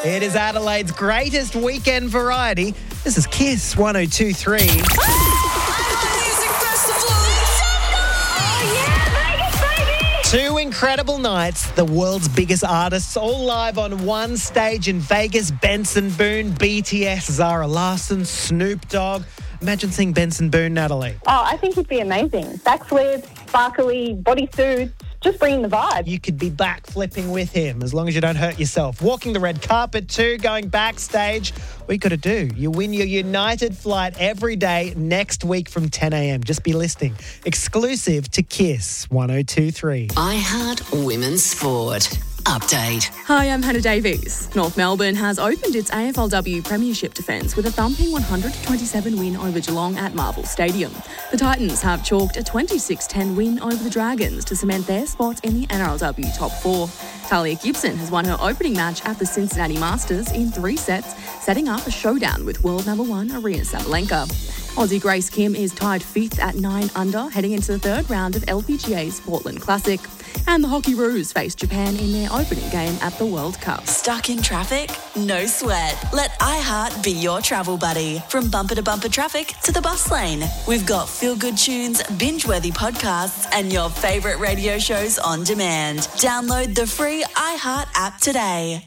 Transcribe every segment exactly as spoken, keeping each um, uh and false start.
It is Adelaide's greatest weekend variety. This is Kiss one oh two three. Two incredible nights, the world's biggest artists, all live on one stage in Vegas. Benson Boone, B T S, Zara Larsson, Snoop Dogg. Imagine seeing Benson Boone, Natalie. Oh, I think it'd be amazing. Backflips, sparkly bodysuits, just bringing the vibe. You could be back flipping with him as long as you don't hurt yourself. Walking the red carpet too, going backstage. What you got to do? You win your United flight every day next week from ten a.m. Just be listening. Exclusive to Kiss one oh two three. iHeart Women's Sport. Update. Hi, I'm Hannah Davies. North Melbourne has opened its A F L W Premiership defence with a thumping one hundred twenty-seven win over Geelong at Marvel Stadium. The Titans have chalked a twenty-six ten win over the Dragons to cement their spot in the N R L W top four. Talia Gibson has won her opening match at the Cincinnati Masters in three sets, setting up a showdown with world number one Aryna Sabalenka. Aussie Grace Kim is tied fifth at nine under, heading into the third round of L P G A's Portland Classic. And the Hockey Roos face Japan in their opening game at the World Cup. Stuck in traffic? No sweat. Let iHeart be your travel buddy. From bumper to bumper traffic to the bus lane. We've got feel-good tunes, binge-worthy podcasts, and your favourite radio shows on demand. Download the free iHeart app today.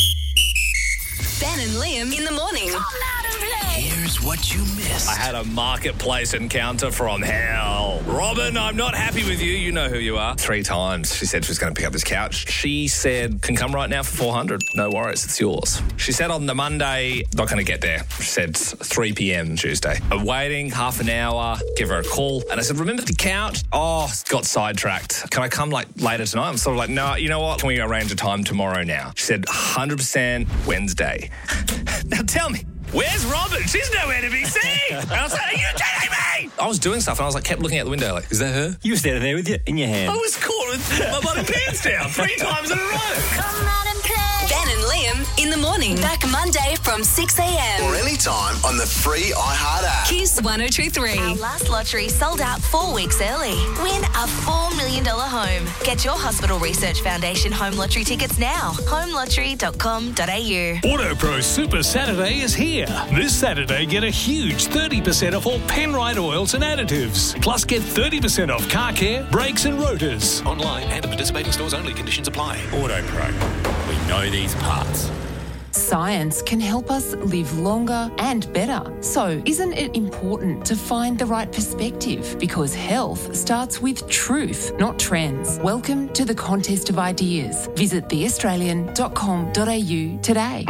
Ben and Liam in the morning. Here's what you missed. I had a marketplace encounter from hell. Robin, I'm not happy with you. You know who you are. Three times she said she was going to pick up this couch. She said, can come right now for four hundred. No worries, it's yours. She said on the Monday, not going to get there. She said three p.m. Tuesday. I'm waiting half an hour, give her a call. And I said, remember the couch? Oh, got sidetracked. Can I come like later tonight? I'm sort of like, no, you know what? Can we arrange a time tomorrow now? She said, one hundred percent Wednesday. Now tell me, where's Robin? She's nowhere to be seen. And I was like, are you kidding me? I was doing stuff and I was like, kept looking out the window like, is that her? You were standing there with your in your hand. I was caught with my bloody pants down three times in a row. Come out and play. Ben and Liam in the morning. Back Monday from six a.m. Or anytime on the free iHeart app. Kiss one oh two three. Our last lottery sold out four weeks early. Win a four million dollars home. Get your Hospital Research Foundation home lottery tickets now. home lottery dot com dot a u. AutoPro Super Saturday is here. This Saturday, get a huge thirty percent off all Penrite oils and additives. Plus, get thirty percent off car care, brakes and rotors. Online and at participating stores only. Conditions apply. AutoPro. We know these parts. Science can help us live longer and better. So, isn't it important to find the right perspective? Because health starts with truth, not trends. Welcome to the Contest of Ideas. Visit the australian dot com dot a u today.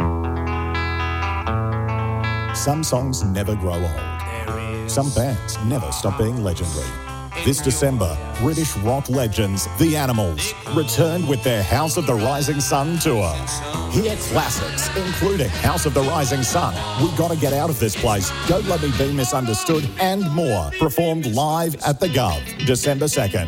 Some songs never grow old. Some bands never stop being legendary. This December, British rock legends, The Animals, return with their House of the Rising Sun tour. Hear classics, including House of the Rising Sun, We Gotta Get Out of This Place, Don't Let Me Be Misunderstood, and more, performed live at the Gov, December second.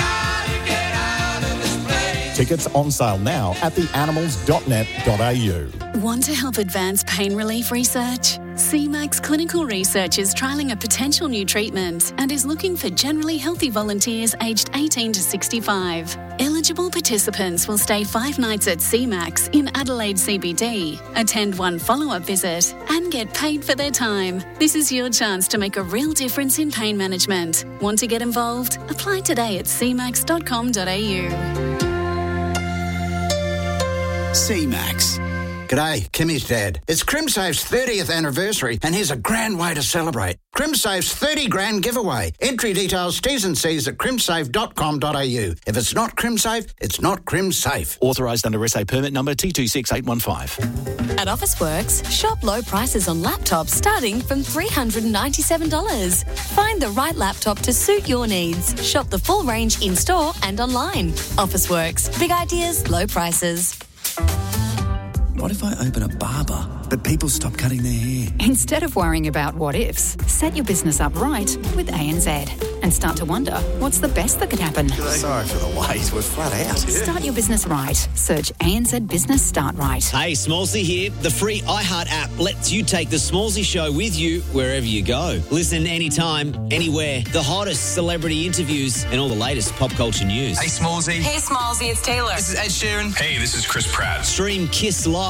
Tickets on sale now at the animals dot net dot a u. Want to help advance pain relief research? C MAX Clinical Research is trialling a potential new treatment and is looking for generally healthy volunteers aged eighteen to sixty-five. Eligible participants will stay five nights at C MAX in Adelaide C B D, attend one follow-up visit and get paid for their time. This is your chance to make a real difference in pain management. Want to get involved? Apply today at c max dot com dot a u. C MAX. G'day, Kimmy's dad. It's CrimSafe's thirtieth anniversary and here's a grand way to celebrate. CrimSafe's thirty grand giveaway. Entry details, T's and C's at crimsafe dot com dot a u. If it's not CrimSafe, it's not CrimSafe. Authorised under S A permit number T two six eight one five. At Officeworks, shop low prices on laptops starting from three hundred ninety-seven dollars. Find the right laptop to suit your needs. Shop the full range in-store and online. Officeworks. Big ideas, low prices. What if I open a barber, but people stop cutting their hair? Instead of worrying about what ifs, set your business up right with A N Z and start to wonder what's the best that could happen. Sorry for the wait, we're flat out. Start your business right. Search A N Z Business Start Right. Hey, Smallsy here. The free iHeart app lets you take the Smallsy show with you wherever you go. Listen anytime, anywhere. The hottest celebrity interviews and all the latest pop culture news. Hey, Smallsy. Hey, Smallsy, it's Taylor. This is Ed Sheeran. Hey, this is Chris Pratt. Stream Kiss Live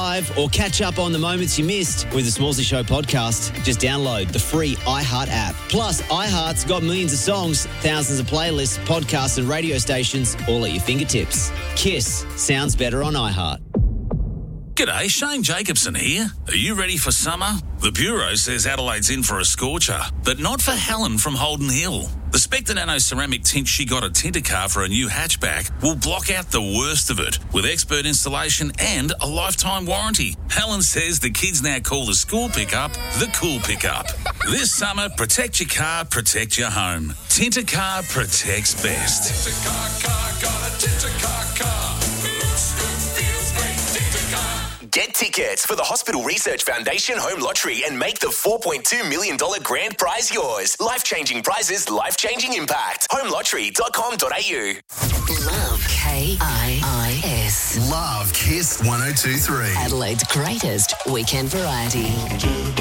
live or catch up on the moments you missed with the Smallsy Show podcast, just download the free iHeart app. Plus, iHeart's got millions of songs, thousands of playlists, podcasts and radio stations all at your fingertips. Kiss sounds better on iHeart. G'day, Shane Jacobson here. Are you ready for summer? The Bureau says Adelaide's in for a scorcher, but not for Helen from Holden Hill. The Spectre Nano ceramic tint she got at Tintercar for a new hatchback will block out the worst of it with expert installation and a lifetime warranty. Helen says the kids now call the school pickup the cool pickup. This summer, protect your car, protect your home. Tintercar protects best. Tintercar car, got a Tintercar car. Looks good, feels great, Tintercar. Get tickets for the Hospital Research Foundation Home Lottery and make the four point two million dollars grand prize yours. Life-changing prizes, life-changing impact. home lottery dot com dot a u. Love K I I S. Love Kiss one oh two three. Adelaide's greatest weekend variety.